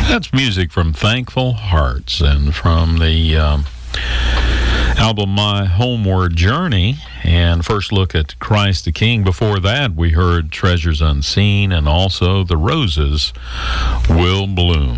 That's music from Thankful Hearts and from the album My Homeward Journey, and first look at Christ the King. Before that, we heard Treasures Unseen and also The Roses Will Bloom.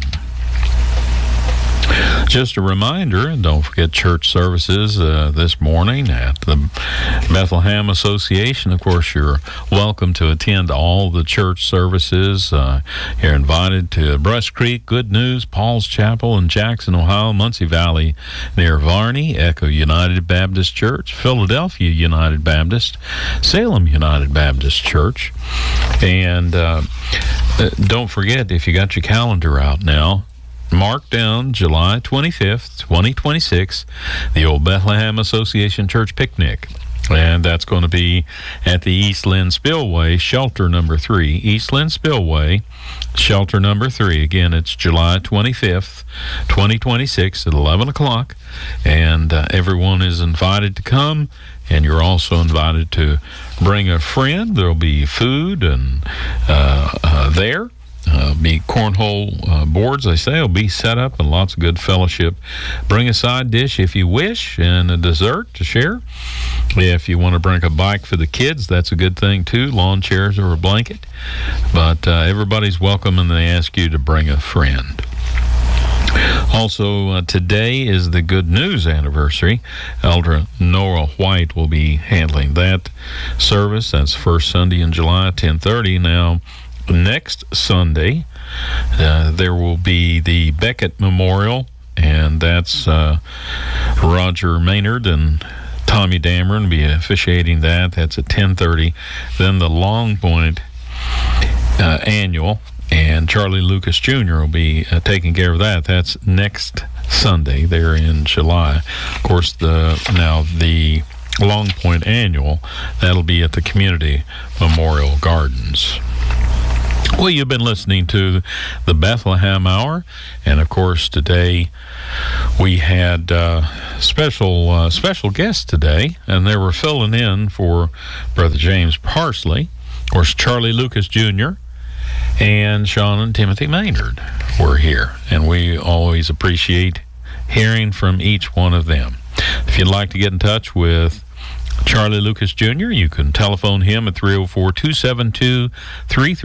Just a reminder, and don't forget church services this morning at the Bethlehem Association. Of course, you're welcome to attend all the church services. You're invited to Brush Creek, Good News, Paul's Chapel in Jackson, Ohio, Muncie Valley near Varney, Echo United Baptist Church, Philadelphia United Baptist, Salem United Baptist Church. And don't forget, if you got your calendar out now, mark down July 25th, 2026, the Old Bethlehem Association Church Picnic. And that's going to be at the East Lynn Spillway, Shelter Number 3. East Lynn Spillway, Shelter Number 3. Again, it's July 25th, 2026 at 11 o'clock. And everyone is invited to come. And you're also invited to bring a friend. There'll be food and there. Be cornhole boards, they say, will be set up, and lots of good fellowship. Bring a side dish if you wish, and a dessert to share. If you want to bring a bike for the kids, that's a good thing too, lawn chairs or a blanket. But everybody's welcome, and they ask you to bring a friend. Also, today is the Good News anniversary. Elder Nora White will be handling that service. That's first Sunday in July, 10:30. Now, next Sunday, there will be the Beckett Memorial, and that's Roger Maynard and Tommy Dameron will be officiating that. That's at 10:30. Then the Long Point Annual, and Charlie Lucas Jr. will be taking care of that. That's next Sunday there in July. Of course, the Long Point Annual, that'll be at the Community Memorial Gardens. Well, you've been listening to the Bethlehem Hour, and of course today we had special guests today, and they were filling in for Brother James Parsley. Of course, Charlie Lucas Jr. and Sean and Timothy Maynard were here, and we always appreciate hearing from each one of them. If you'd like to get in touch with Charlie Lucas Jr., you can telephone him at 304-272-33